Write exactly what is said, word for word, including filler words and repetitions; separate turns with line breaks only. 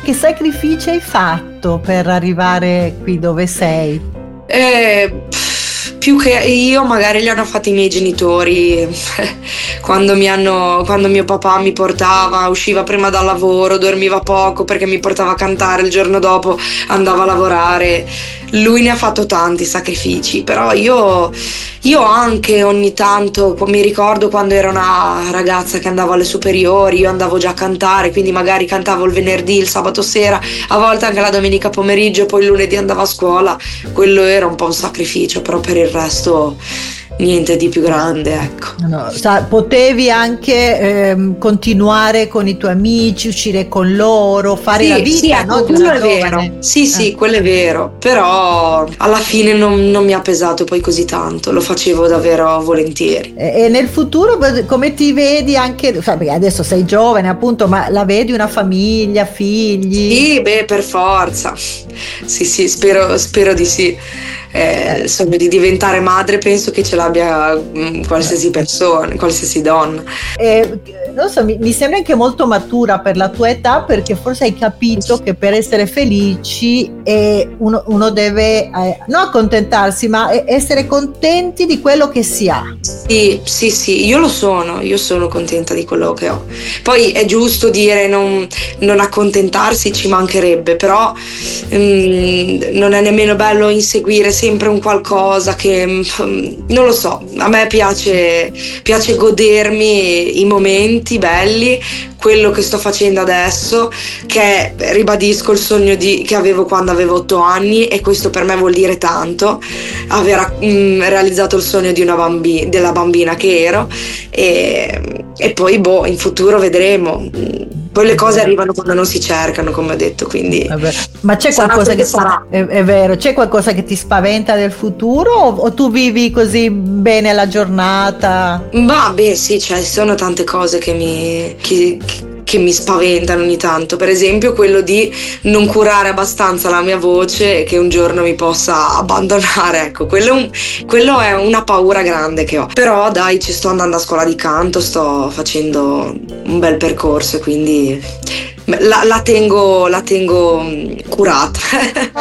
che sacrifici hai fatto per arrivare qui dove sei?
Eh, più che io, magari li hanno fatti i miei genitori. Quando mi hanno, quando mio papà mi portava, usciva prima dal lavoro, dormiva poco perché mi portava a cantare, il giorno dopo andava a lavorare. Lui ne ha fatto tanti sacrifici, però io, io anche ogni tanto mi ricordo quando ero una ragazza che andavo alle superiori, io andavo già a cantare, quindi magari cantavo il venerdì, il sabato sera, a volte anche la domenica pomeriggio, poi il lunedì andavo a scuola. Quello era un po' un sacrificio, però per il resto niente di più grande, ecco.
No, sa, potevi anche ehm, continuare con i tuoi amici, uscire con loro, fare
Sì,
la vita,
sì, ecco,
no, di
quello
una
è vero.
giovane.
Sì, sì,
Eh.
quello è vero, però alla fine non, non mi ha pesato poi così tanto, lo facevo davvero volentieri.
E e nel futuro come ti vedi anche, sai, perché adesso sei giovane appunto, ma la vedi una famiglia, figli?
Sì, beh, per forza. Sì, sì, spero, spero di sì. Eh, il sogno di diventare madre penso che ce l'abbia mm, qualsiasi persona, qualsiasi donna.
E, non so, mi, mi sembra anche molto matura per la tua età, perché forse hai capito che per essere felici eh, uno, uno deve eh, non accontentarsi, ma eh, essere contenti di quello che si ha.
Sì, sì, sì, io lo sono, io sono contenta di quello che ho. Poi è giusto dire non, non accontentarsi, ci mancherebbe, però mm, non è nemmeno bello inseguire sempre un qualcosa che, mm, non lo so, a me piace, piace godermi i momenti belli, quello che sto facendo adesso, che è, ribadisco, il sogno di, che avevo quando avevo otto anni, e questo per me vuol dire tanto, aver mm, realizzato il sogno di una bambi- della bambina che ero, e, e poi boh, in futuro vedremo. Poi le cose arrivano quando non si cercano, come ho detto, quindi
Vabbè. Ma c'è
sarà
qualcosa
quel
che
che sarà.
è, è vero, c'è qualcosa che ti spaventa del futuro, o, o tu vivi così bene la giornata?
Ma beh, sì, cioè, ci sono tante cose che mi, che, che mi spaventano ogni tanto. Per esempio, quello di non curare abbastanza la mia voce e che un giorno mi possa abbandonare. Ecco, quello è, un- quello è una paura grande che ho. Però, dai, ci sto andando a scuola di canto, sto facendo un bel percorso, e quindi la, la tengo, la tengo mm, curata.